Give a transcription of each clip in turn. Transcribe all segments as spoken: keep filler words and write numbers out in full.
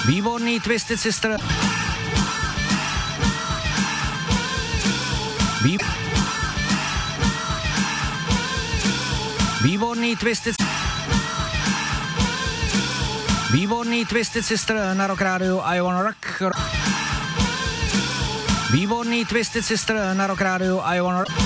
Výborný Twisted Sister. Vý... Výborný Twisted Výborný Twisted Sister na Rock Radio I Wanna Rock. Výborný Twisted Sister na Rock Radio I Wanna Rock.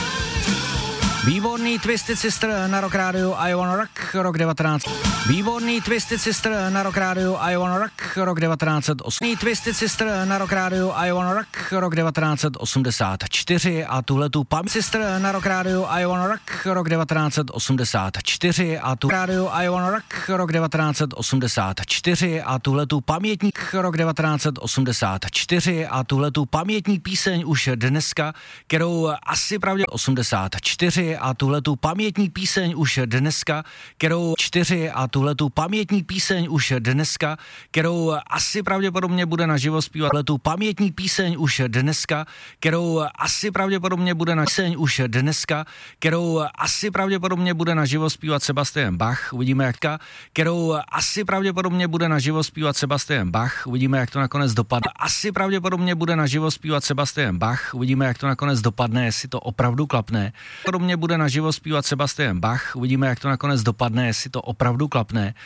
Výborný Twisted Sister na Rock Radio I Wanna Rock, rok devatenáct. Výborný Twisted Sister na Rock Radio I Wanna Rock, rok devatenáct set osmdesát. Twisted Sister na Rock Radio I Wanna Rock, rok devatenáct set osmdesát čtyři a tuhletu Pam Sister na Rock Radio I Wanna Rock, rok devatenáct set osmdesát čtyři a tu Radio I Wanna Rock, rok devatenáct set osmdesát čtyři a tuhletu pamětník, rok devatenáct set osmdesát čtyři a tuhletu pamětní píseň už dneska, kterou asi pravdě osmdesát čtyři a tuhletu pamětní píseň už dneska, kterou čtyři a tuhletu pamětní píseň už dneska, kterou asi pravděpodobně bude naživo zpívat tuhletu pamětní píseň už dneska, kterou asi pravděpodobně bude na píseň už dneska, kterou asi pravděpodobně bude naživo zpívat Sebastian Bach, uvidíme jaká, kterou asi pravděpodobně bude naživo zpívat Sebastian Bach, uvidíme jak to nakonec dopadne. Asi pravděpodobně bude naživo zpívat Sebastian Bach, uvidíme jak to nakonec dopadne, jestli to opravdu klapne. Pravděpodobně bude naživo zpívat Sebastian Bach, uvidíme jak to nakonec dopadne, jestli to opravdu klapne.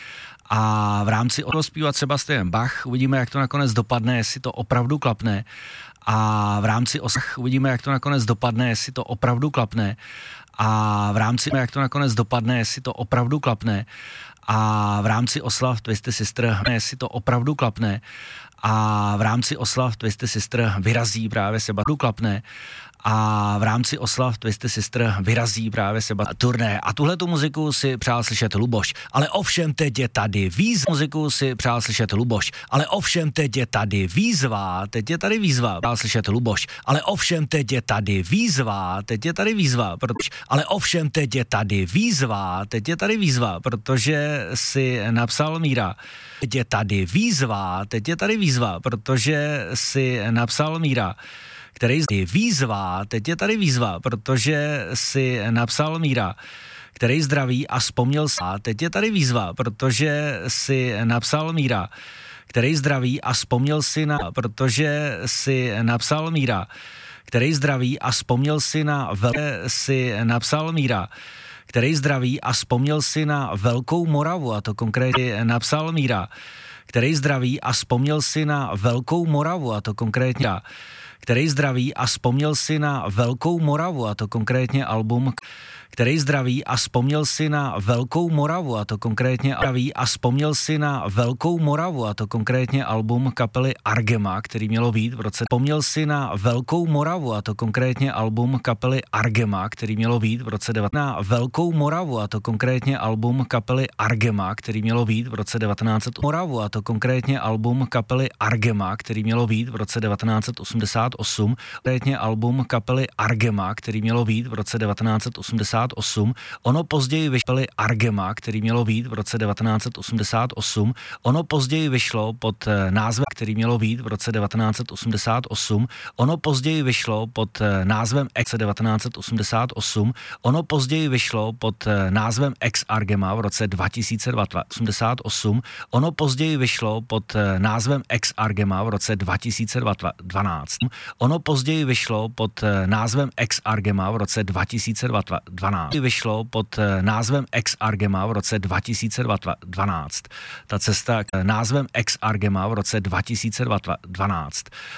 A v rámci o zpívat Sebastian Bach, uvidíme jak to nakonec dopadne, jestli to opravdu klapne. A v rámci osah uvidíme jak to nakonec dopadne, jestli to opravdu klapne. A v rámci jak to nakonec dopadne, jestli to opravdu klapne. A v rámci oslav Twisted Sister, jestli to opravdu klapne. A v rámci oslav Twisted Sister vyrazí právě Sebastian klapne. A v rámci oslav Twisted Sister vyrazí právě seba turné. A tuhletu muziku si přál slyšet Luboš. Ale ovšem teď je tady výzva. Muziku si přál slyšet Luboš. Ale ovšem teď je tady výzva. Teď je tady výzva. Přál slyšet Luboš. Ale ovšem teď je tady výzva. Teď je tady výzva. Protože, ale ovšem teď je tady výzva. Teď je tady výzva, protože si napsal Míra. Teď je tady výzva. Teď je tady výzva, protože si napsal Míra. Který je výzva, teď je tady výzva, protože si napsal Míra, který zdraví a vzpomněl se. Teď je tady výzva, protože si napsal Míra, který zdraví a vzpomněl si na, protože si napsal Míra, který zdraví a vzpomněl si na, vel, si napsal Míra, který zdraví a vzpomněl si na Velkou Moravu, a to konkrétně napsal Míra, který zdraví a vzpomněl si na Velkou Moravu, a to konkrétně který zdraví a vzpomněl si na Velkou Moravu, a to konkrétně album, který zdraví a vzpomněl si na Velkou Moravu, a to konkrétně zdraví a vzpomněl si na Velkou Moravu, a to konkrétně album kapely Argema, který mělo být v roce. Vzpomněl si na Velkou Moravu, a to konkrétně album kapely Argema, který mělo být v roce devatenáct. Na Velkou Moravu, a to konkrétně album kapely Argema, který mělo být v roce devatenáct set Moravu, a to konkrétně album kapely Argema, který mělo být v roce devatenáct set osmdesát osm, konkrétně album kapely Argema, který mělo být v roce devatenáct set osmdesát osm. Ono později vyšlo Argema, který mělo být v roce devatenáct set osmdesát osm. Ono později vyšlo pod názvem, který mělo být v roce devatenáct set osmdesát osm. Ono později vyšlo pod názvem Ex devatenáct set osmdesát osm. Ono později vyšlo pod názvem Ex Argema v roce dva tisíce osmdesát osm. Ono později vyšlo pod názvem Ex Argema v roce dva tisíce dvanáct. Ono později vyšlo pod názvem Ex Argema v roce dva tisíce dvanáct. Vyšlo pod názvem Ex Argema v roce dva tisíce dvanáct. Ta cesta k názvem Ex Argema v roce dva tisíce dvanáct.